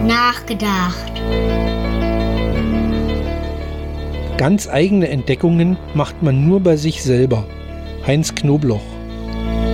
Nachgedacht. Ganz eigene Entdeckungen macht man nur bei sich selber. Heinz Knobloch.